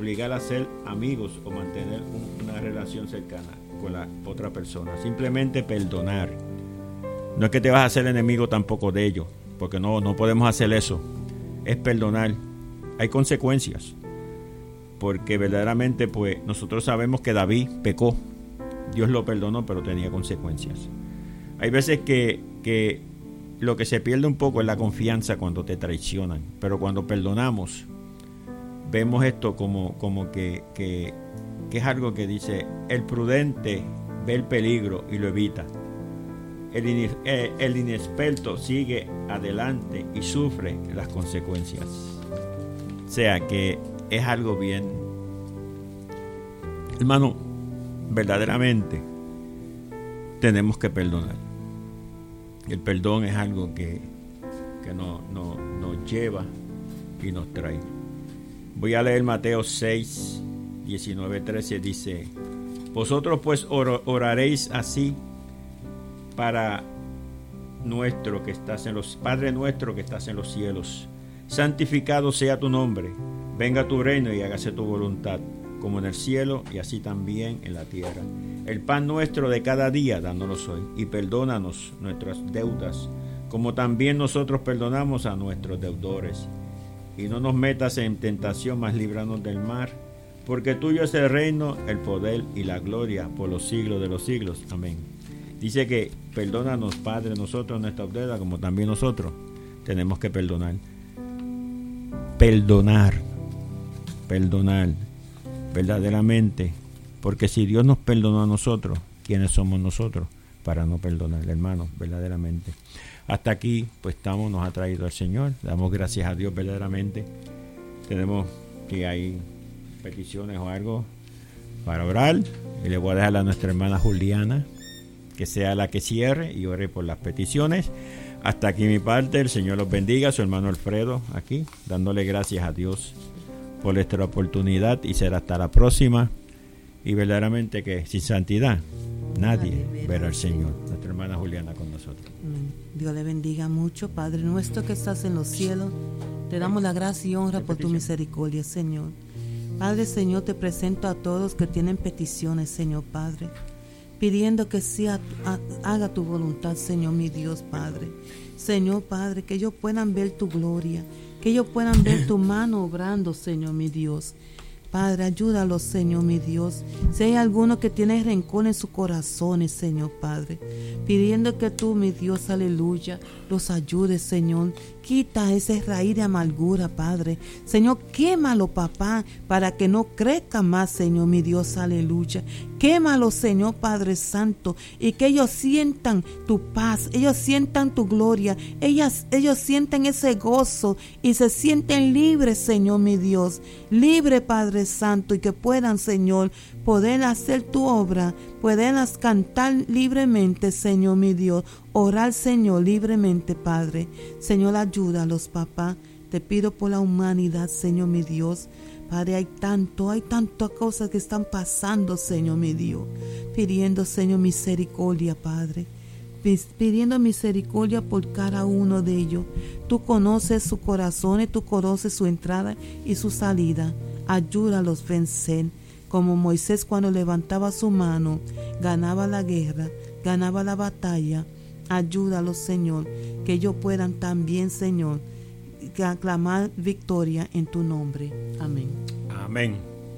obligar a ser amigos o mantener una relación cercana con la otra persona. Simplemente perdonar. No es que te vas a hacer enemigo tampoco de ellos, porque no podemos hacer eso. Es perdonar. Hay consecuencias, porque verdaderamente pues nosotros sabemos que David pecó. Dios lo perdonó, pero tenía consecuencias. Hay veces que lo que se pierde un poco es la confianza cuando te traicionan, pero cuando perdonamos vemos esto como que es algo que dice: el prudente ve el peligro y lo evita. El inexperto sigue adelante y sufre las consecuencias. O sea que es algo bien, hermano, verdaderamente tenemos que perdonar. El perdón es algo que nos lleva y nos trae. Voy a leer Mateo 6, 19, 13. Dice: vosotros pues oraréis así: Padre nuestro que estás en los cielos, santificado sea tu nombre, venga tu reino y hágase tu voluntad, como en el cielo y así también en la tierra. El pan nuestro de cada día dános hoy, y perdónanos nuestras deudas, como también nosotros perdonamos a nuestros deudores. Y no nos metas en tentación, mas líbranos del mal, porque tuyo es el reino, el poder y la gloria por los siglos de los siglos. Amén. Dice que perdónanos, Padre, nosotros nuestras deudas, como también nosotros tenemos que perdonar. Perdonar verdaderamente, porque si Dios nos perdonó a nosotros, ¿quiénes somos nosotros para no perdonar, hermanos? Verdaderamente. Hasta aquí, pues nos ha traído el Señor. Damos gracias a Dios verdaderamente. Tenemos que hay peticiones o algo para orar, y le voy a dejar a nuestra hermana Juliana que sea la que cierre y ore por las peticiones. Hasta aquí mi parte. El Señor los bendiga. Su hermano Alfredo aquí, dándole gracias a Dios por esta oportunidad, y será hasta la próxima. Y verdaderamente que sin santidad nadie verá al Señor. Nuestra hermana Juliana con nosotros. Dios le bendiga mucho. Padre nuestro que estás en los cielos, te damos la gracia y honra por tu misericordia, Señor. Padre, Señor, te presento a todos que tienen peticiones, Señor Padre, pidiendo que haga tu voluntad, Señor mi Dios, Padre. Señor Padre, que ellos puedan ver tu gloria, que ellos puedan ver tu mano obrando, Señor mi Dios. Padre, ayúdalos, Señor mi Dios. Si hay alguno que tiene rencor en sus corazones, Señor Padre, pidiendo que tú, mi Dios, aleluya, los ayudes, Señor. Quita esa raíz de amargura, Padre. Señor, quémalo, papá, para que no crezca más, Señor mi Dios, aleluya. Quémalo, Señor Padre Santo, y que ellos sientan tu paz, ellos sientan tu gloria, ellos sienten ese gozo y se sienten libres, Señor mi Dios. Libre, Padre Santo, y que puedan, Señor, poder hacer tu obra, puedan cantar libremente, Señor mi Dios, orar, Señor, libremente, Padre. Señor, ayúdalos, papá. Te pido por la humanidad, Señor mi Dios. Padre, hay tantas cosas que están pasando, Señor mi Dios. Pidiendo, Señor, misericordia, Padre. Pidiendo misericordia por cada uno de ellos. Tú conoces sus corazones, tú conoces su entrada y su salida. Ayúdalos a vencer. Como Moisés, cuando levantaba su mano, ganaba la guerra, ganaba la batalla. Ayúdalos, Señor, que ellos puedan también, Señor, aclamar victoria en tu nombre. Amén. Amén.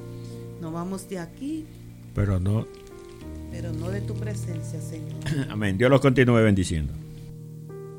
Nos vamos de aquí, pero no de tu presencia, Señor. Amén. Dios los continúe bendiciendo.